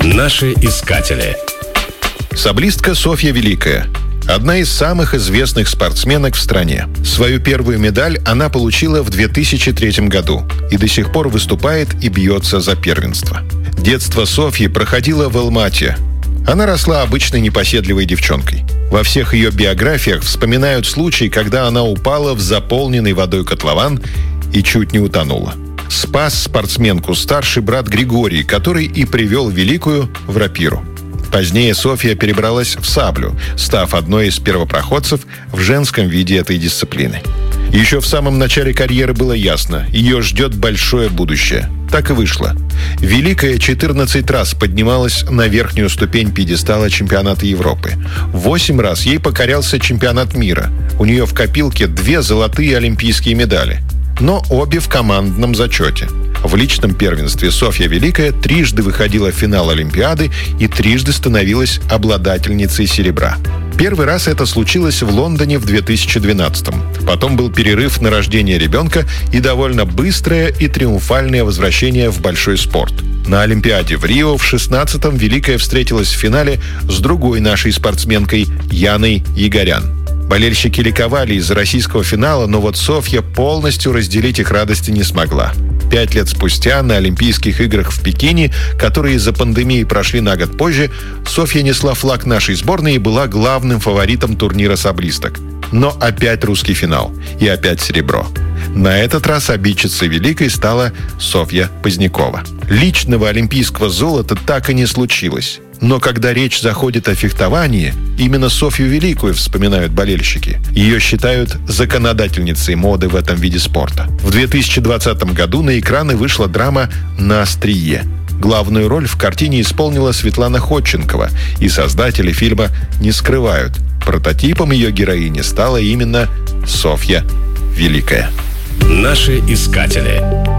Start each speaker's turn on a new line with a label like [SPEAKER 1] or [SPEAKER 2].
[SPEAKER 1] Наши искатели.
[SPEAKER 2] Саблистка Софья Великая. Одна из самых известных спортсменок в стране. Свою первую медаль она получила в 2003 году и до сих пор выступает и бьется за первенство. Детство Софьи проходило в Алмате. Она росла обычной непоседливой девчонкой. Во всех ее биографиях вспоминают случай, когда она упала в заполненный водой котлован и чуть не утонула. Спас спортсменку старший брат Григорий, который и привел Великую в рапиру. Позднее Софья перебралась в саблю, став одной из первопроходцев в женском виде этой дисциплины. Еще в самом начале карьеры было ясно – ее ждет большое будущее. Так и вышло. Великая 14 раз поднималась на верхнюю ступень пьедестала чемпионата Европы. 8 раз ей покорялся чемпионат мира. У нее в копилке 2 золотые олимпийские медали. Но обе в командном зачете. В личном первенстве Софья Великая трижды выходила в финал Олимпиады и трижды становилась обладательницей серебра. Первый раз это случилось в Лондоне в 2012-м. Потом был перерыв на рождение ребенка и довольно быстрое и триумфальное возвращение в большой спорт. На Олимпиаде в Рио в 16-м Великая встретилась в финале с другой нашей спортсменкой Яной Егорян. Болельщики ликовали из-за российского финала, но вот Софья полностью разделить их радости не смогла. 5 лет спустя на Олимпийских играх в Пекине, которые из-за пандемии прошли на год позже, Софья несла флаг нашей сборной и была главным фаворитом турнира саблисток. Но опять русский финал. И опять серебро. На этот раз обидчицей Великой стала Софья Позднякова. Личного олимпийского золота так и не случилось. Но когда речь заходит о фехтовании, именно Софью Великую вспоминают болельщики. Ее считают законодательницей моды в этом виде спорта. В 2020 году на экраны вышла драма «На острие». Главную роль в картине исполнила Светлана Ходченкова, и создатели фильма не скрывают. Прототипом ее героини стала именно Софья Великая.
[SPEAKER 1] Наши искатели.